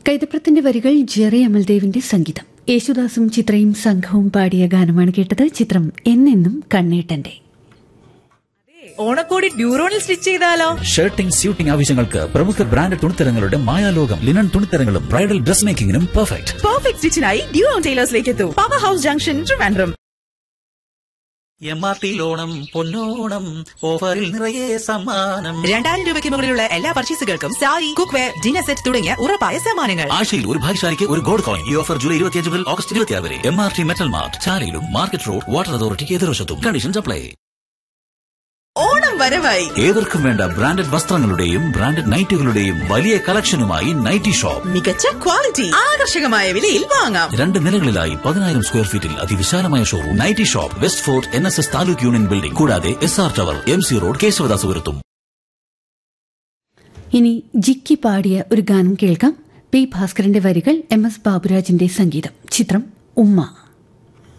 കൈതപ്രത്തിന്റെ വരികൾ ജെറി അമൽദേവിന്റെ സംഗീതം. യേശുദാസും ചിത്രയും സംഘവും പാടിയ ഗാനമാണ് കേട്ടത്. ചിത്രം എന്നെന്നും കണ്ണേട്ടന്റെ. ഓണക്കോടി ഡ്യൂറോണിൽ സ്റ്റിച്ച് ചെയ്താലോ? ഷർട്ടിംഗ് സ്യൂട്ടിംഗ് ആവശ്യങ്ങൾക്ക് പ്രമുഖ brand തുണിത്തരങ്ങളുടെ മായാലോകം. Linen തുണിത്തരങ്ങളും bridal dress മേക്കിംഗിനും perfect സ്റ്റിച്ചിനായി ഡ്യൂറോൺ ടൈലേഴ്സിലേക്ക് എത്തൂ. Power house junction, Trivandrum. MRT Onam പൊന്നോണം ഓഫറിൽ നിറയെ സമ്മാനം. 2000 രൂപയ്ക്ക് മുകളിലുള്ള എല്ലാ പർച്ചേസുകൾക്കും സാരി, കുക്ക്വെയർ, ഡിന്നർ സെറ്റ് തുടങ്ങിയ ഉറപ്പായ സമ്മാനങ്ങൾ. ആഴ്ചയിൽ ഒരു ഭാഗ്യശാലിക്ക് ഒരു ഗോൾഡ് കോയിൻ. ഈ ഓഫർ ജൂലൈ 25 മുതൽ ഓഗസ്റ്റ് 26 വരെ. MRT metal mart, ചാലയിലും market road, water അതോറിറ്റിക്ക് എതിർവശത്തും. Conditions apply. ഓണം വരവായി. ഏവർക്കും വേണ്ട ബ്രാൻഡഡ് വസ്ത്രങ്ങളുടെയും ബ്രാൻഡഡ് നൈറ്റുകളുടെയും വലിയ കളക്ഷനുമായി നൈറ്റി ഷോപ്പ്. മികച്ച ക്വാളിറ്റി, ആകർഷകമായ വിലയിൽ വാങ്ങാം. 2 നിലകളിലായി 10,000 സ്ക്വയർ ഫീറ്റിൽ അതിവിശാലമായ showroom. Nightie shop, west fort NSS taluk union building, കൂടാതെ SR ടവർ, MC റോഡ്, കേശവദാസപുരത്തും. ഇനി ജിക്കി പാടിയ ഒരു ഗാനം കേൾക്കാം. പി ഭാസ്കരന്റെ വരികൾ, MS ബാബുരാജിന്റെ സംഗീതം. ചിത്രം ഉമ്മ.